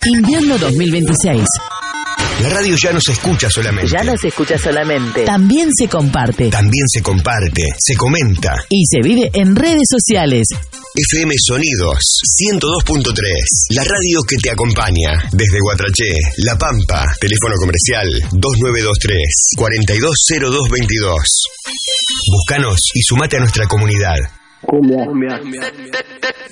Invierno 2026. La radio ya no se escucha solamente. Ya no se escucha solamente. También se comparte. También se comparte, se comenta. Y se vive en redes sociales. FM Sonidos 102.3. La radio que te acompaña. Desde Guatraché, La Pampa. Teléfono comercial 2923 420222. Búscanos y sumate a nuestra comunidad.